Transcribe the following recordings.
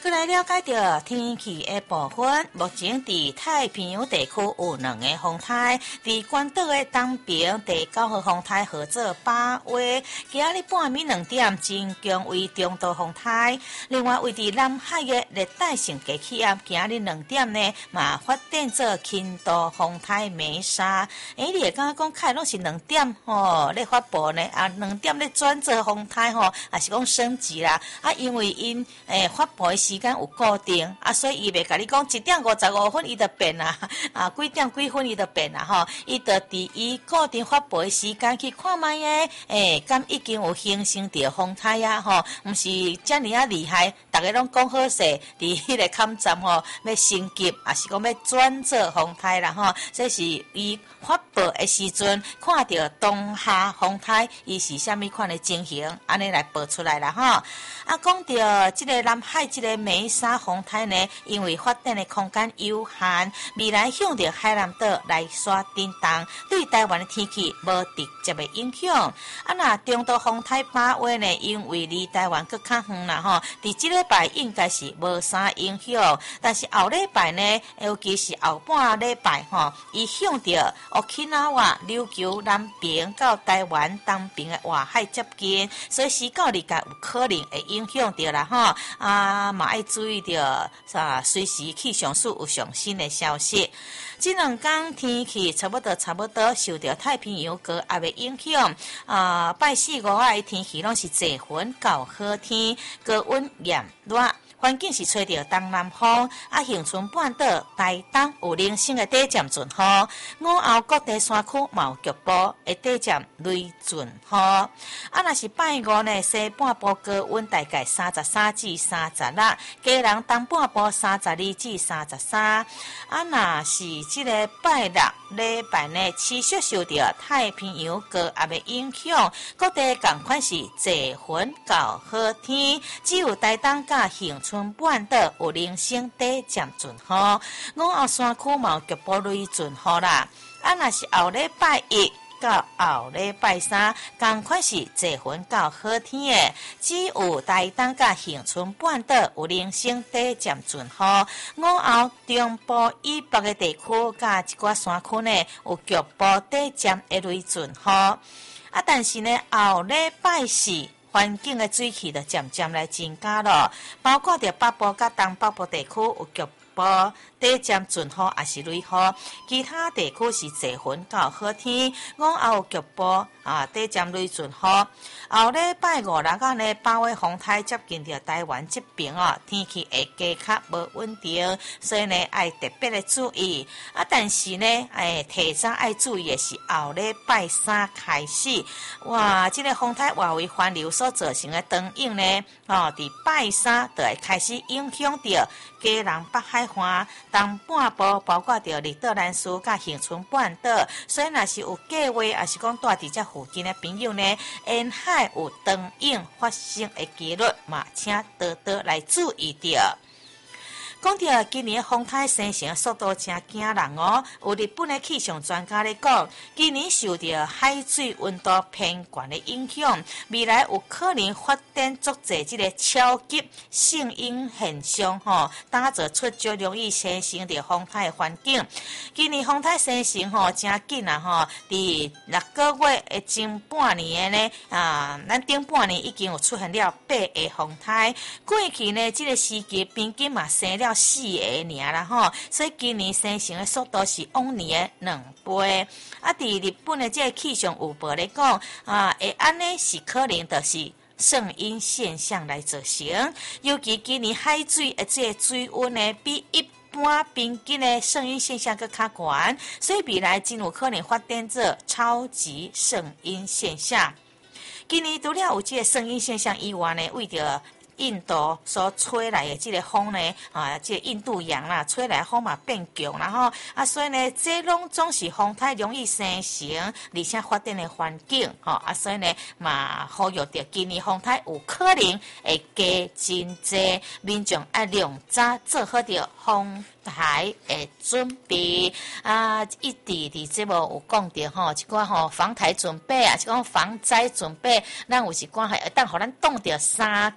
过来了解到天气的部分，目前伫太平洋地区有2个风台，伫关岛的东边第9号风台号做巴威，今日半暝2点真强为中度风台。另外位伫南海的热带性低气压，今日2点呢嘛发展做轻度风台梅沙。你会感觉讲开拢是2点咧发布呢2点咧转做风台也是讲升级啦。因为因发布的时间有固定所以伊袂甲你讲1点55分伊就变啦几点几分伊就变啦伊就伫伊固定发布的时间去看卖敢已经有形成着风台毋是遮尔厉害，大家拢讲好势伫迄个坎站要升级，也是讲要转做风台啦这是伊发布的时阵看到东下风台伊是虾米款的情形，安尼来报出来啦讲到这个南海这个梅沙风台呢，因为发展的空间有限，未来向着海南岛来刷震动，对台湾的天气无直接的影响。那中度风台把握呢，因为离台湾更较远啦伫这礼拜应该是无啥影响，但是后礼拜呢，尤其是后半礼拜伊向着Okinawa 琉球南边到台湾东边的外海接近，所以时到日间有可能会影响到啦嘛要注意到随时气象署有上新的消息。这2天天气差不多受到太平洋高压的影响拜4、5的天气拢是多云到好天，高温炎热。环境是吹着东南风恒春半岛、台东有零星的短暂阵雨，午后各地山区嘛有局部会短暂雷阵雨。若是拜5呢，西半部高温大概33至36，基隆东半部32至33。若是这个拜6礼拜呢，持续受到太平洋高压的影响，各地同款是多云到好天，只有台东甲恒春半岛有零星短暂阵雨，午后山区嘛有局部雷阵雨啦。若是后礼拜1到后礼拜3，同款是多云到好天的，只有台东甲恒春半岛有零星短暂阵雨，午后中部以北的地区甲一寡山区呢有局部短暂的雷阵雨。但是呢，后礼拜4环境的水汽就渐渐来增加了，包括着北部甲东北部地区有局部短暂阵雨也是雷雨，其他地区是多云到好天，午后有局部短暂雷阵雨。后礼拜5、6呢，把握风台接近到台湾这边天气会加较无稳定，所以呢要特别的注意。但是呢，提早要注意的是后礼拜3开始，这个风台外围环流所造成的长影呢，伫拜3就会开始影响到基隆北海岸东半部，包括着离岛南屿甲恒春半岛，所以若是有计划，也是讲住伫这附近的朋友呢，沿海有长影发生的几率嘛，请多多来注意着。讲到今年的风台生成速度真惊人有日本的气象专家咧讲，今年受到海水温度偏高的影响，未来有可能发展足侪这个超级圣婴现象打造出最容易生成的风台的环境。今年风台生成真紧伫6个月的前半年的呢咱顶半年已经有出现了8个风台，过去呢这个时期平均嘛生了4个尔啦所以今年生成的速度是往年的2倍。伫日本的这个气象预报来讲会安尼是可能就是圣婴现象来造成，尤其今年海水的这个水温呢比一般平均的圣婴现象更较高，所以未来真有可能发展做超级圣婴现象。今年除了有这个圣婴现象以外呢，为着印度所吹来的这个风呢，这个印度洋啦，吹来风嘛变强，然后所以呢，这拢总是风台容易生成，而且发展的环境，所以呢，嘛呼吁着今年风台有可能会加真济，民众要量早做好着风台的准备一直伫节目有讲到一寡防台准备一寡防灾准备，咱有一寡会当互咱挡着3天的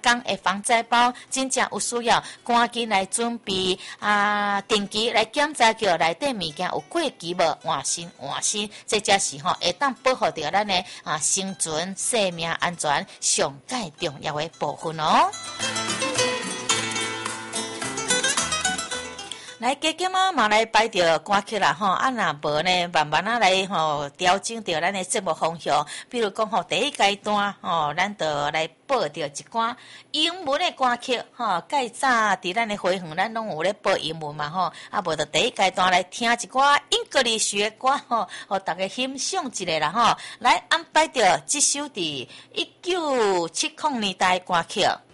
防灾包，真正有需要赶紧来准备定期来检查叫内底物件有过期无，换新，这才是会当保护到咱的生存、生命安全上介重要的部分哦。来，加减嘛来摆着歌曲啦若无呢，慢慢来调整着咱的节目方向。比如讲第一阶段咱就来播着一寡英文的歌曲介早伫咱的回访，咱拢有咧播英文嘛无就第一阶段来听一寡英格里学歌互大家欣赏一下啦来安排着这首伫1970年代歌曲。